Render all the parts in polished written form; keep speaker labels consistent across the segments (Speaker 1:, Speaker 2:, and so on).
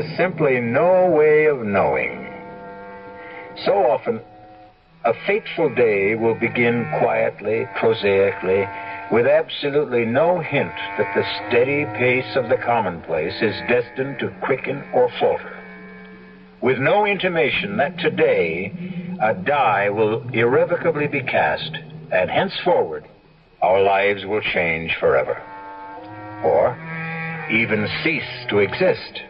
Speaker 1: has simply no way of knowing. So often, a fateful day will begin quietly, prosaically, with absolutely no hint that the steady pace of the commonplace is destined to quicken or falter. With no intimation that today a die will irrevocably be cast, and henceforward our lives will change forever, or even cease to exist.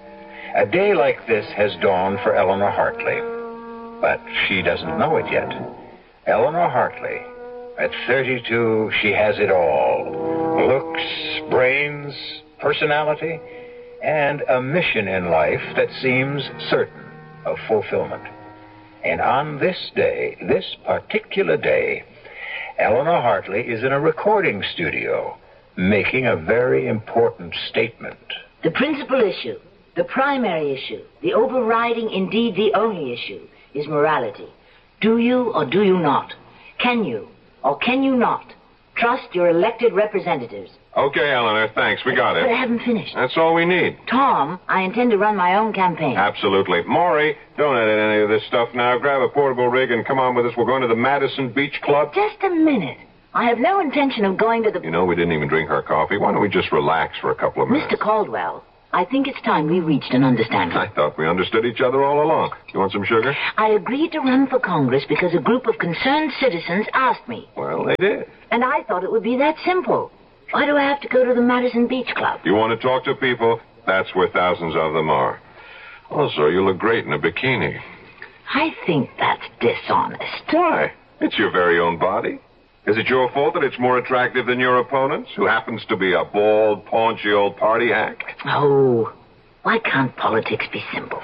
Speaker 1: A day like this has dawned for Eleanor Hartley, but she doesn't know it yet. Eleanor Hartley, at 32, she has it all. Looks, brains, personality, and a mission in life that seems certain of fulfillment. And on this day, this particular day, Eleanor Hartley is in a recording studio making a very important statement.
Speaker 2: The principal issue, the primary issue, the overriding, indeed the only issue, is morality. Do you or do you not? Can you or can you not trust your elected representatives?
Speaker 3: Okay, Eleanor, thanks. We got it.
Speaker 2: But I haven't finished.
Speaker 3: That's all we need.
Speaker 2: Tom, I intend to run my own campaign.
Speaker 3: Absolutely. Maury, don't edit any of this stuff now. Grab a portable rig and come on with us. We're going to the Madison Beach Club.
Speaker 2: Just a minute. I have no intention of going to the...
Speaker 3: You know, we didn't even drink our coffee. Why don't we just relax for a couple of minutes?
Speaker 2: Mr. Caldwell, I think it's time we reached an understanding.
Speaker 3: I thought we understood each other all along. You want some sugar?
Speaker 2: I agreed to run for Congress because a group of concerned citizens asked me.
Speaker 3: Well, they did.
Speaker 2: And I thought it would be that simple. Why do I have to go to the Madison Beach Club?
Speaker 3: You want to talk to people? That's where thousands of them are. Also, you look great in a bikini.
Speaker 2: I think that's dishonest.
Speaker 3: Why? It's your very own body. Is it your fault that it's more attractive than your opponent's, who happens to be a bald, paunchy old party hack?
Speaker 2: Oh, why can't politics be simple?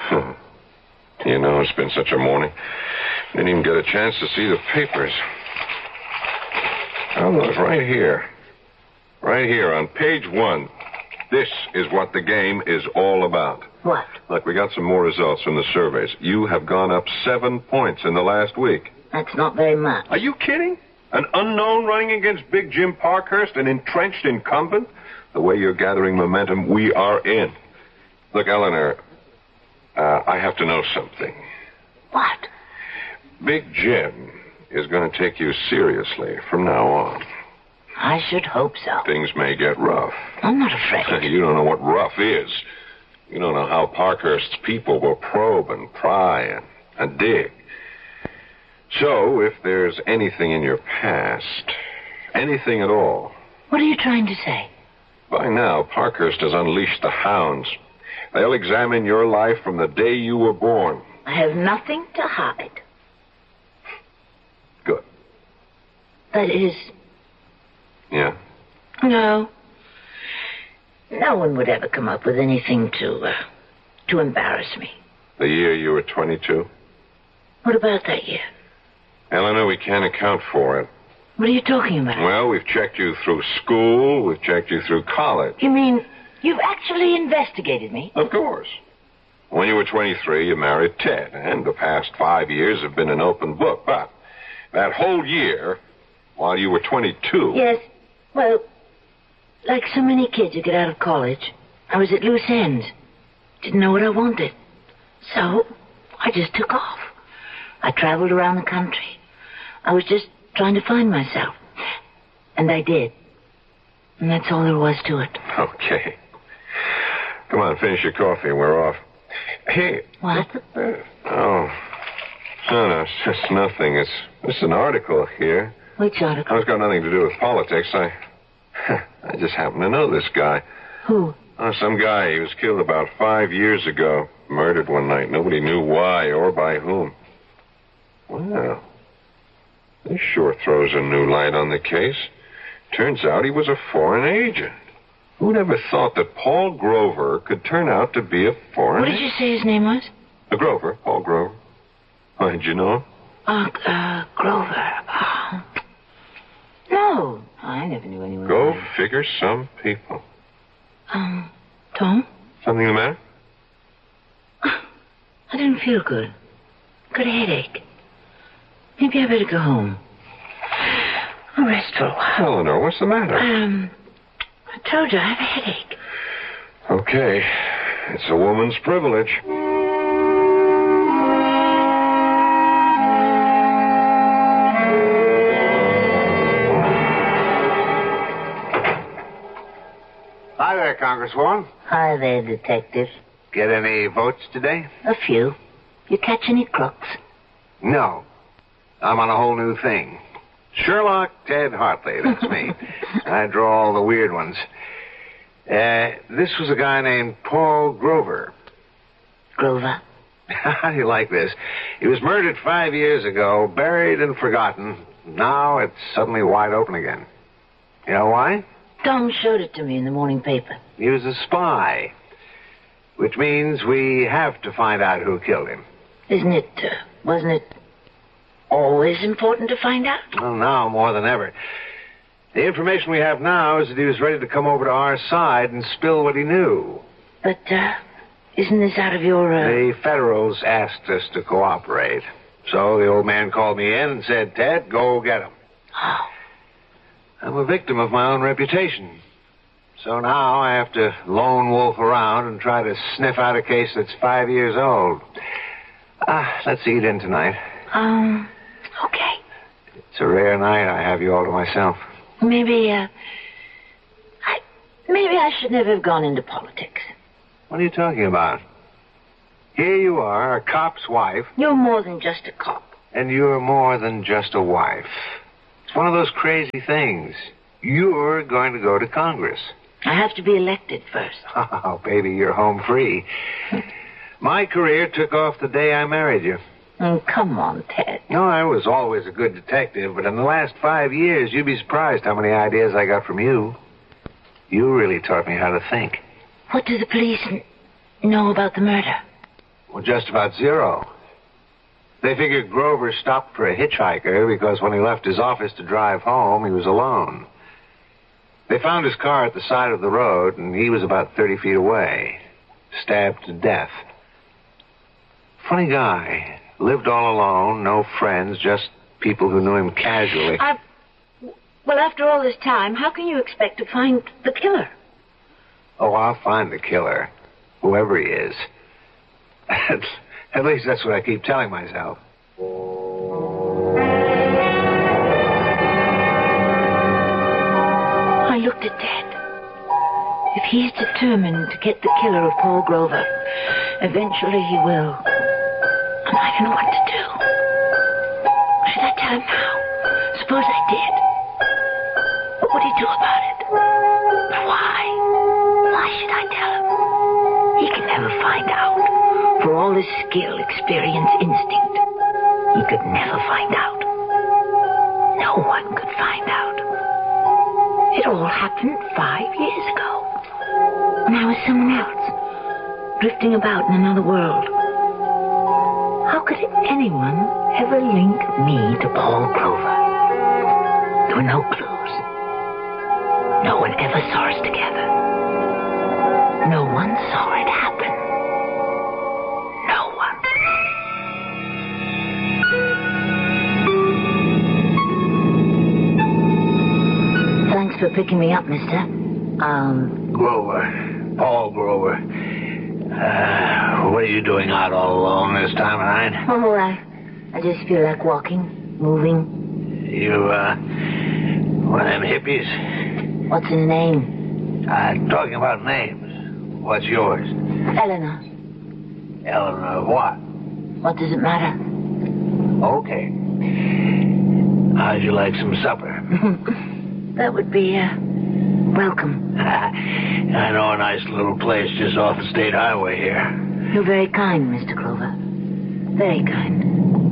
Speaker 3: You know, it's been such a morning. Didn't even get a chance to see the papers. Oh, look, right here. Right here on page 1. This is what the game is all about.
Speaker 2: What?
Speaker 3: Look, we got some more results from the surveys. You have gone up 7 points in the last week.
Speaker 2: That's not very much.
Speaker 3: Are you kidding? An unknown running against Big Jim Parkhurst, an entrenched incumbent? The way you're gathering momentum, we are in. Look, Eleanor, I have to know something.
Speaker 2: What?
Speaker 3: Big Jim is going to take you seriously from now on.
Speaker 2: I should hope so.
Speaker 3: Things may get rough.
Speaker 2: I'm not afraid.
Speaker 3: You don't know what rough is. You don't know how Parkhurst's people will probe and pry and dig. So, if there's anything in your past, anything at all...
Speaker 2: What are you trying to say?
Speaker 3: By now, Parkhurst has unleashed the hounds. They'll examine your life from the day you were born.
Speaker 2: I have nothing to hide.
Speaker 3: Good.
Speaker 2: That is...
Speaker 3: Yeah?
Speaker 2: No. No one would ever come up with anything to embarrass me.
Speaker 3: The year you were 22?
Speaker 2: What about that year?
Speaker 3: Eleanor, we can't account for it.
Speaker 2: What are you talking about?
Speaker 3: Well, we've checked you through school. We've checked you through college.
Speaker 2: You mean you've actually investigated me?
Speaker 3: Of course. When you were 23, you married Ted, and the past 5 years have been an open book. But that whole year, while you were 22...
Speaker 2: Yes. Well, like so many kids who get out of college, I was at loose ends. Didn't know what I wanted. So, I just took off. I traveled around the country. I was just trying to find myself. And I did. And that's all there was to it.
Speaker 3: Okay. Come on, finish your coffee. We're off. Hey.
Speaker 2: What?
Speaker 3: Oh. No, it's just nothing. It's just an article here.
Speaker 2: Which article?
Speaker 3: It's got nothing to do with politics. I just happen to know this guy.
Speaker 2: Who?
Speaker 3: Oh, some guy. He was killed about 5 years ago. Murdered one night. Nobody knew why or by whom. Well, this sure throws a new light on the case. Turns out he was a foreign agent. Who'd ever thought that Paul Grover could turn out to be a foreign agent?
Speaker 2: What did you say his name was?
Speaker 3: Grover. Paul Grover. Why, did you know him?
Speaker 2: Grover. No, I never knew anyone.
Speaker 3: Go figure some people.
Speaker 2: Tom?
Speaker 3: Something the matter?
Speaker 2: I didn't feel good. Got a headache. Maybe I better go home. I'll rest for a while.
Speaker 3: Eleanor, what's the matter?
Speaker 2: I told you I have a headache.
Speaker 3: Okay. It's a woman's privilege.
Speaker 4: Hi there, Congresswoman.
Speaker 2: Hi there, Detective.
Speaker 4: Get any votes today?
Speaker 2: A few. You catch any crooks?
Speaker 4: No. I'm on a whole new thing. Sherlock Ted Hartley, that's me. I draw all the weird ones. This was a guy named Paul Grover.
Speaker 2: Grover?
Speaker 4: How do you like this? He was murdered 5 years ago, buried and forgotten. Now it's suddenly wide open again. You know why?
Speaker 2: Tom showed it to me in the morning paper.
Speaker 4: He was a spy. Which means we have to find out who killed him.
Speaker 2: Wasn't it always important to find out?
Speaker 4: Well, now more than ever. The information we have now is that he was ready to come over to our side and spill what he knew.
Speaker 2: But, isn't this out of your,
Speaker 4: The Federals asked us to cooperate. So the old man called me in and said, Ted, go get him.
Speaker 2: Oh.
Speaker 4: I'm a victim of my own reputation. So now I have to lone wolf around and try to sniff out a case that's 5 years old. Let's eat in tonight.
Speaker 2: Okay.
Speaker 4: It's a rare night I have you all to myself.
Speaker 2: Maybe I should never have gone into politics.
Speaker 4: What are you talking about? Here you are, a cop's wife.
Speaker 2: You're more than just a cop.
Speaker 4: And you're more than just a wife. It's one of those crazy things. You're going to go to Congress.
Speaker 2: I have to be elected first.
Speaker 4: Oh, baby, you're home free. My career took off the day I married you.
Speaker 2: Oh, come on, Ted.
Speaker 4: No, I was always a good detective, but in the last 5 years, you'd be surprised how many ideas I got from you. You really taught me how to think.
Speaker 2: What do the police know about the murder?
Speaker 4: Well, just about zero. They figured Grover stopped for a hitchhiker because when he left his office to drive home, he was alone. They found his car at the side of the road, and he was about 30 feet away, stabbed to death. Funny guy. Lived all alone, no friends, just people who knew him casually.
Speaker 2: Well, after all this time, how can you expect to find the killer?
Speaker 4: Oh, I'll find the killer, whoever he is. At least that's what I keep telling myself.
Speaker 2: I looked at Dad. If he's determined to get the killer of Paul Grover, eventually he will. And I don't know what to do. Should I tell him now? Suppose I did. What would he do about it? Why? Why should I tell him? He can never find out. For all his skill, experience, instinct, he could never find out. No one could find out. It all happened 5 years ago. And I was someone else, drifting about in another world. How could anyone ever link me to Paul Grover? There were no clues. No one ever saw us together. No one saw it happen. No one. Thanks for picking me up, mister.
Speaker 4: Grover. Paul Grover. What are you doing out all alone this time of night?
Speaker 2: Oh, I just feel like walking, moving.
Speaker 4: You, one of them hippies?
Speaker 2: What's his name?
Speaker 4: Talking about names. What's yours?
Speaker 2: Eleanor.
Speaker 4: Eleanor what?
Speaker 2: What does it matter?
Speaker 4: Okay. How'd you like some supper?
Speaker 2: That would be, welcome.
Speaker 4: I know a nice little place just off the state highway here.
Speaker 2: You're very kind, Mr. Grover. Very kind.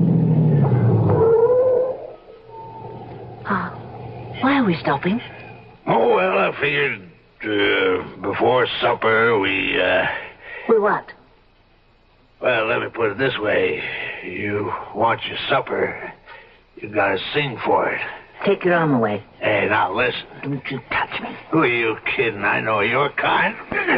Speaker 2: Why are we stopping?
Speaker 4: Oh, well, I figured before supper we...
Speaker 2: We what?
Speaker 4: Well, let me put it this way. You want your supper, you gotta sing for it.
Speaker 2: Take your arm away.
Speaker 4: Hey, now listen.
Speaker 2: Don't you touch me.
Speaker 4: Who are you kidding? I know your kind.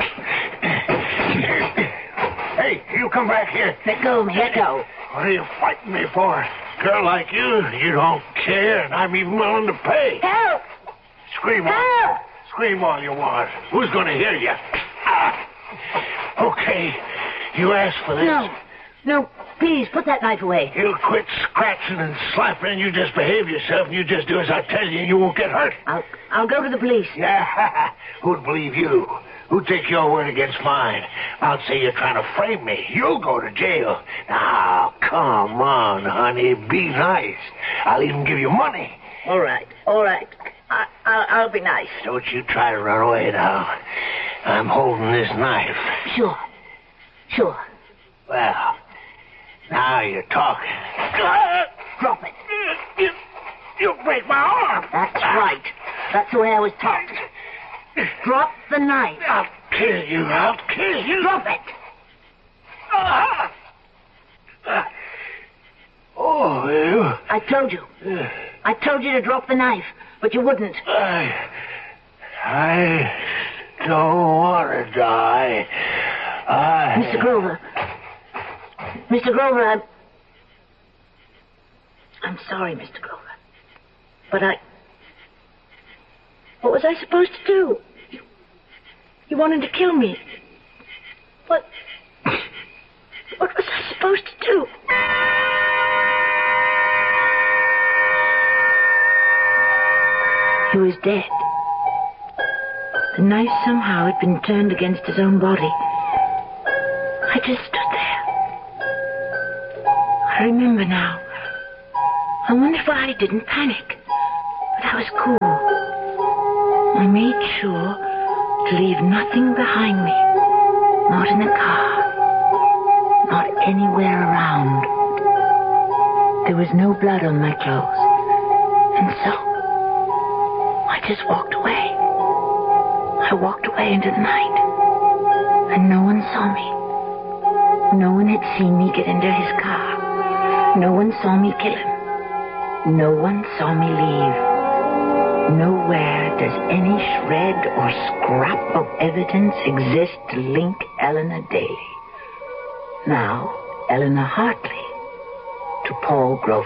Speaker 4: Hey, you come back here.
Speaker 2: Let go of me, let go.
Speaker 4: What are you fighting me for? Girl like you don't care, and I'm even willing to pay.
Speaker 2: Help!
Speaker 4: Scream all you want. Who's going to hear you? Okay.
Speaker 5: Okay. You asked for this.
Speaker 2: No, please, put that knife away.
Speaker 5: You'll quit scratching and slapping, and you just behave yourself, and you just do as I tell you, and you won't get hurt.
Speaker 2: I'll go to the police.
Speaker 5: Yeah, who'd believe you? Who'd take your word against mine? I'll say you're trying to frame me. You'll go to jail. Now, come on, honey, be nice. I'll even give you money.
Speaker 2: All right. I'll be nice.
Speaker 5: Don't you try to run away now. I'm holding this knife.
Speaker 2: Sure.
Speaker 5: Well, now you're talking.
Speaker 2: Drop it.
Speaker 5: You break my arm.
Speaker 2: That's right. That's the way I was taught. Drop the knife.
Speaker 5: I'll kill you.
Speaker 2: Drop it. I told you. I told you to drop the knife, but you wouldn't.
Speaker 5: I don't want to die.
Speaker 2: Mr. Grover, I'm sorry, Mr. Grover. But what was I supposed to do? You wanted to kill me. What was I supposed to do? He was dead. The knife somehow had been turned against his own body. I just stood there. I remember now. I wonder why I didn't panic. But I was cool. I made sure to leave nothing behind me. Not in the car. Not anywhere around. There was no blood on my clothes. And so, I just walked away. I walked away into the night. And no one saw me. No one had seen me get into his car. No one saw me kill him. No one saw me leave. Nowhere does any shred or scrap of evidence exist to link Eleanor Daly, now Eleanor Hartley, to Paul Grover.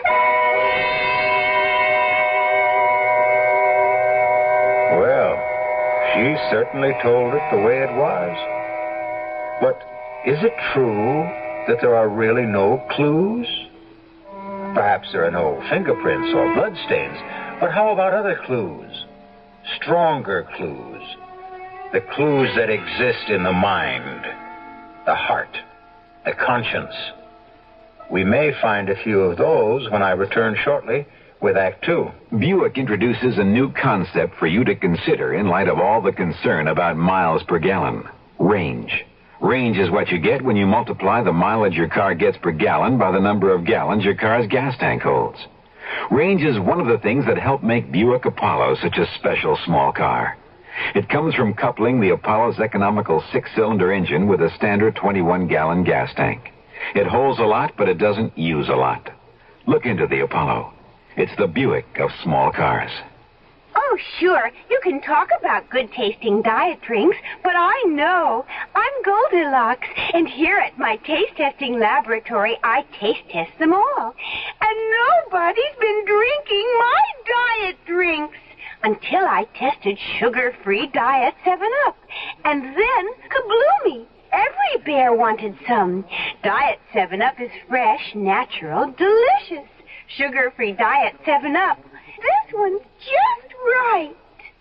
Speaker 1: Well, she certainly told it the way it was. But is it true that there are really no clues? Perhaps there are no fingerprints or bloodstains, but how about other clues? Stronger clues. The clues that exist in the mind, the heart, the conscience. We may find a few of those when I return shortly with Act Two.
Speaker 6: Buick introduces a new concept for you to consider in light of all the concern about miles per gallon. Range. Range is what you get when you multiply the mileage your car gets per gallon by the number of gallons your car's gas tank holds. Range is one of the things that help make Buick Apollo such a special small car. It comes from coupling the Apollo's economical 6-cylinder engine with a standard 21-gallon gas tank. It holds a lot, but it doesn't use a lot. Look into the Apollo. It's the Buick of small cars.
Speaker 7: Oh, sure. You can talk about good-tasting diet drinks, but I know. I'm Goldilocks, and here at my taste-testing laboratory, I taste-test them all. And nobody's been drinking my diet drinks until I tested sugar-free Diet 7-Up. And then, kabloomy! Every bear wanted some. Diet 7-Up is fresh, natural, delicious. Sugar-free Diet 7-Up. This one's just right.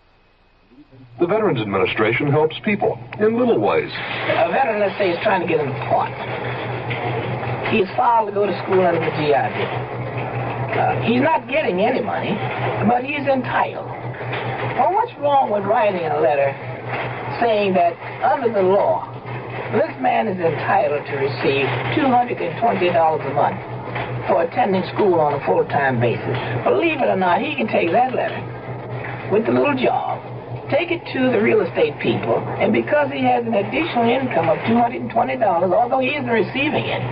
Speaker 8: The Veterans Administration helps people in little ways.
Speaker 9: A veteran, let's say, is trying to get into port. He's filed to go to school under the GI Bill. He's not getting any money, but he's entitled. Well, what's wrong with writing a letter saying that under the law, this man is entitled to receive $220 a month for attending school on a full-time basis? Believe it or not, he can take that letter with the little job, take it to the real estate people, and because he has an additional income of $220, although he isn't receiving it,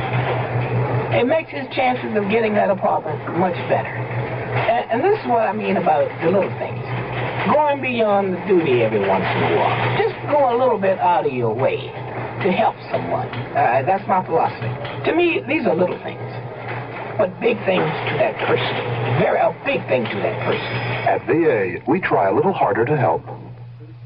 Speaker 9: it makes his chances of getting that apartment much better. And this is what I mean about the little things. Going beyond the duty every once in a while. Just go a little bit out of your way to help someone. That's my philosophy. To me, these are little things, but big things to that person. A big thing to that person.
Speaker 8: At VA, we try a little harder to help.